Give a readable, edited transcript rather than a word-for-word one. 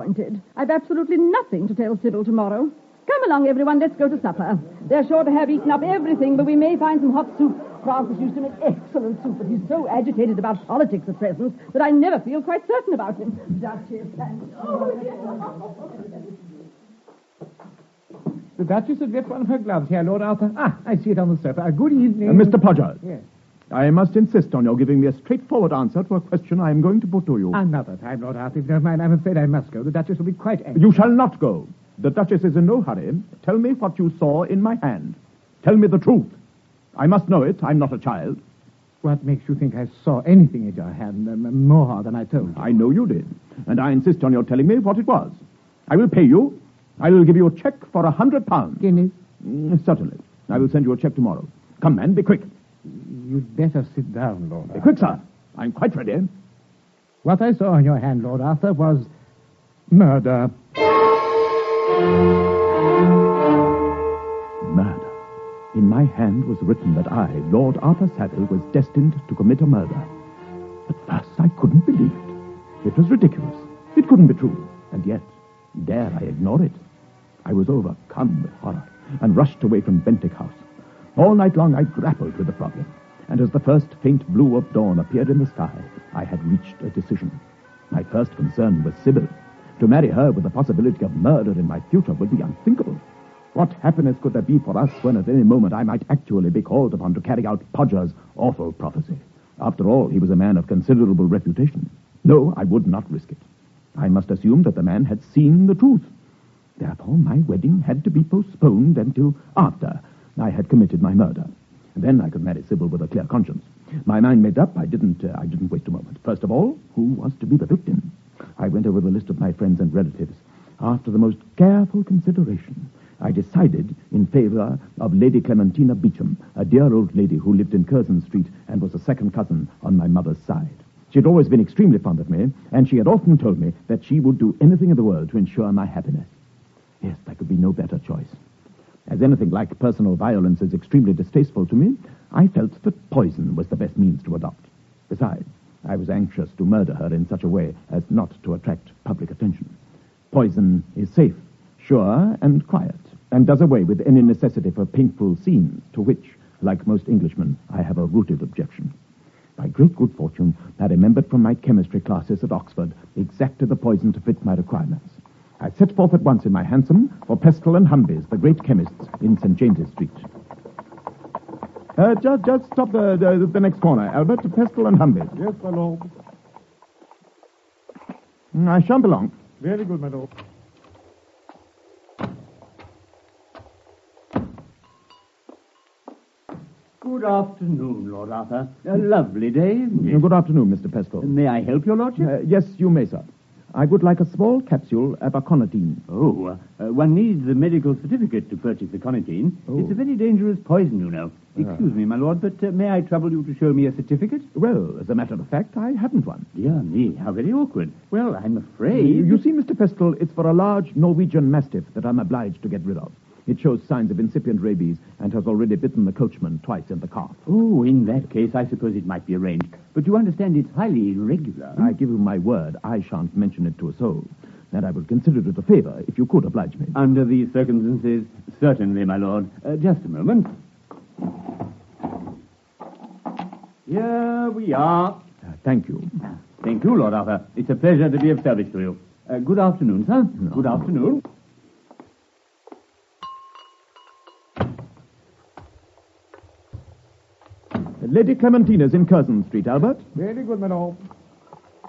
disappointed. I've absolutely nothing to tell Sybil tomorrow. Come along, everyone, let's go to supper. They're sure to have eaten up everything, but we may find some hot soup. Francis used to make excellent soup, but he's so agitated about politics at present that I never feel quite certain about him. Duchess, The Duchess had left one of her gloves here, Lord Arthur. I see it on the sofa. Good evening. Mr. Podger. Yes. I must insist on your giving me a straightforward answer to a question I am going to put to you. Another time, Lord Arthur, if you don't mind, I'm afraid I must go. The Duchess will be quite angry. You shall not go. The Duchess is in no hurry. Tell me what you saw in my hand. Tell me the truth. I must know it. I'm not a child. What makes you think I saw anything in your hand more than I told you? I know you did. And I insist on your telling me what it was. I will pay you. I will give you a check for £100. Guineas? Certainly. I will send you a check tomorrow. Come, man, be quick. You'd better sit down, Lord Arthur. Be quick, sir. I'm quite ready. What I saw in your hand, Lord Arthur, was murder. Murder. In my hand was written that I, Lord Arthur Savile, was destined to commit a murder. At first I couldn't believe it. It was ridiculous. It couldn't be true. And yet, dare I ignore it? I was overcome with horror and rushed away from Bentinck House. All night long I grappled with the problem. And as the first faint blue of dawn appeared in the sky, I had reached a decision. My first concern was Sybil. To marry her with the possibility of murder in my future would be unthinkable. What happiness could there be for us when at any moment I might actually be called upon to carry out Podger's awful prophecy? After all, he was a man of considerable reputation. No, I would not risk it. I must assume that the man had seen the truth. Therefore, my wedding had to be postponed until after I had committed my murder. Then I could marry Sybil with a clear conscience. My mind made up, I didn't waste a moment. First of all, who was to be the victim? I went over the list of my friends and relatives. After the most careful consideration, I decided in favor of Lady Clementina Beauchamp, a dear old lady who lived in Curzon Street and was a second cousin on my mother's side. She had always been extremely fond of me, and she had often told me that she would do anything in the world to ensure my happiness. Yes, there could be no better choice. As anything like personal violence is extremely distasteful to me, I felt that poison was the best means to adopt. Besides, I was anxious to murder her in such a way as not to attract public attention. Poison is safe, sure, and quiet, and does away with any necessity for painful scenes, to which, like most Englishmen, I have a rooted objection. By great good fortune, I remembered from my chemistry classes at Oxford exactly the poison to fit my requirements. I set forth at once in my hansom for Pestle and Humby's, the great chemists in St. James's Street. Just stop the next corner, Albert. Pestle and Humby's. Yes, my lord. I shan't be long. Very good, my lord. Good afternoon, Lord Arthur. A lovely day, isn't it? Good afternoon, Mr. Pestle. May I help your lordship? Yes, you may, sir. I would like a small capsule of aconitine. One needs a medical certificate to purchase the aconitine. Oh. It's a very dangerous poison, you know. Excuse me, my lord, but may I trouble you to show me a certificate? Well, as a matter of fact, I haven't one. Dear me, how very awkward. Well, I'm afraid... You see, Mr. Pestle, it's for a large Norwegian Mastiff that I'm obliged to get rid of. It shows signs of incipient rabies and has already bitten the coachman twice in the calf. Oh, in that case, I suppose it might be arranged. But you understand it's highly irregular. I give you my word, I shan't mention it to a soul. And I would consider it a favor if you could oblige me. Under these circumstances, certainly, my lord. Just a moment. Here we are. Thank you. Thank you, Lord Arthur. It's a pleasure to be of service to you. Good afternoon, sir. No. Good afternoon. Lady Clementina's in Curzon Street, Albert. Very good, my lord.